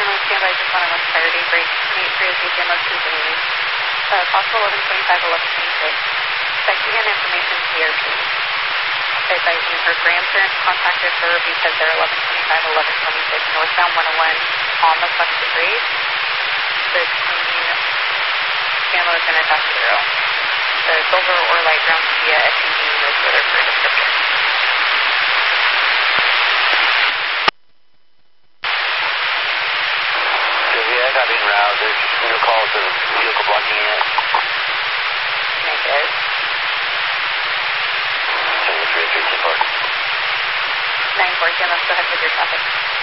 Camo, standby, just on a priority break. 83 Camo, 2 Delivery. Possible 1125, 1126. Checking in information CRP. Advising her grandparents contacted her because they're 1125, 1126, northbound 101 on the Flex Debris. Between Camo and Attack 0. The silver or light brown Kia SUV, no further for description. I got en route. There's no calls of vehicle blocking it. Negative. 73 94, Camo, go ahead with your traffic.